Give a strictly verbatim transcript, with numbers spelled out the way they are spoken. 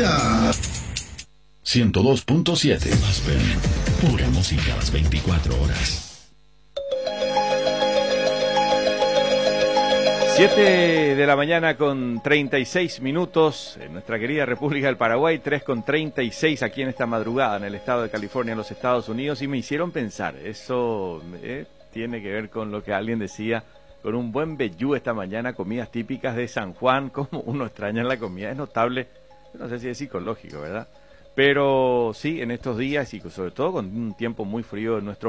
Melodía. ciento dos punto siete. Más bien, pura música las veinticuatro horas. siete de la mañana con treinta y seis minutos en nuestra querida República del Paraguay, tres con treinta y seis aquí en esta madrugada en el estado de California, en los Estados Unidos, y me hicieron pensar, eso eh, tiene que ver con lo que alguien decía, con un buen vellú esta mañana, comidas típicas de San Juan, como uno extraña la comida, es notable, no sé si es psicológico, ¿verdad? Pero sí, en estos días y sobre todo con un tiempo muy frío en nuestro